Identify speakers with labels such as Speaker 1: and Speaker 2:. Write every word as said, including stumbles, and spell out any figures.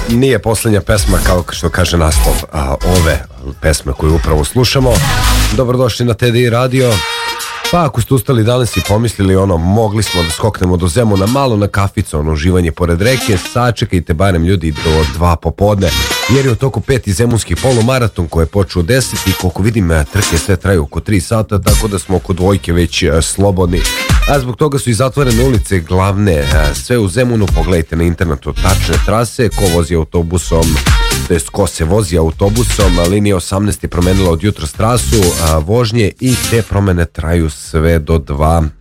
Speaker 1: nije poslednja pesma, kao što kaže naslov a, ove pesme koju upravo slušamo. Dobrodošli na T D I radio. Pa ako ste ustali danas i pomislili ono, mogli smo da skoknemo do Zemuna malo na kaficu, ono uživanje pored reke, sačekajte barem ljudi do dva popodne, jer je u toku peti zemunski polumaraton koji je počeo u deset i koliko vidim trke sve traju oko tri sata, tako da smo oko dvojke već slobodni. A zbog toga su i zatvorene ulice glavne, sve u Zemunu, pogledajte na internetu tačne trase, ko vozi autobusom, to jest ko se vozi autobusom, linija osamnaest je promenila od jutros trasu vožnje i te promene traju sve do dva